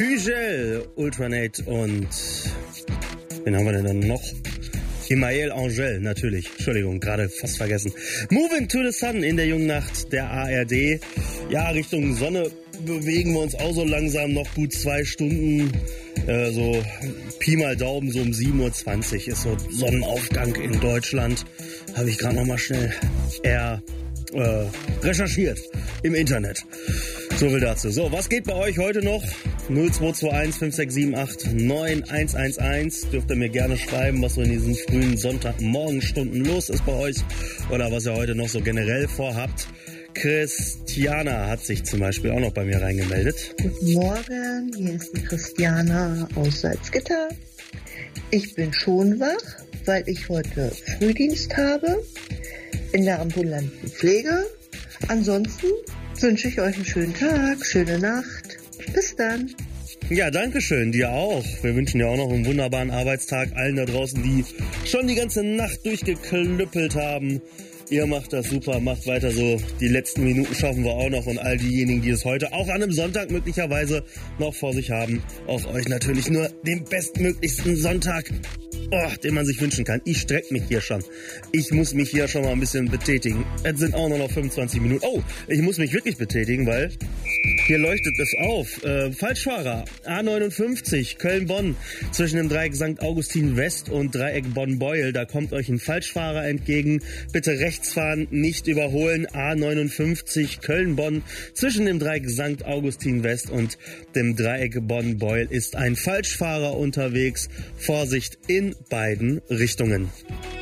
Hügel, Ultranate und wen haben wir denn dann noch? Emael Angel, natürlich. Entschuldigung, gerade fast vergessen. Moving to the Sun in der jungen Nacht der ARD. Ja, Richtung Sonne bewegen wir uns auch so langsam, noch gut 2 Stunden. So Pi mal Daumen, so um 7:20 Uhr ist so Sonnenaufgang in Deutschland. Habe ich gerade nochmal schnell recherchiert im Internet. So viel dazu. So, was geht bei euch heute noch? 0221 5678 9111. Dürft ihr mir gerne schreiben, was so in diesen frühen Sonntagmorgenstunden los ist bei euch oder was ihr heute noch so generell vorhabt. Christiana hat sich zum Beispiel auch noch bei mir reingemeldet. Guten Morgen, hier ist die Christiana aus Salzgitter. Ich bin schon wach, weil ich heute Frühdienst habe in der ambulanten Pflege. Ansonsten wünsche ich euch einen schönen Tag, schöne Nacht. Bis dann. Ja, danke schön, dir auch. Wir wünschen dir auch noch einen wunderbaren Arbeitstag allen da draußen, die schon die ganze Nacht durchgeklüppelt haben. Ihr macht das super, macht weiter so. Die letzten Minuten schaffen wir auch noch und all diejenigen, die es heute auch an einem Sonntag möglicherweise noch vor sich haben, auf euch natürlich nur den bestmöglichsten Sonntag, den man sich wünschen kann. Ich strecke mich hier schon. Ich muss mich hier schon mal ein bisschen betätigen. Es sind auch nur noch 25 Minuten. Oh, ich muss mich wirklich betätigen, weil hier leuchtet es auf. Falschfahrer, A59, Köln-Bonn, zwischen dem Dreieck St. Augustin West und Dreieck Bonn-Beuel. Da kommt euch ein Falschfahrer entgegen. Bitte rechts fahren, nicht überholen. A59, Köln-Bonn, zwischen dem Dreieck St. Augustin West und dem Dreieck Bonn-Beuel ist ein Falschfahrer unterwegs. Vorsicht in beiden Richtungen.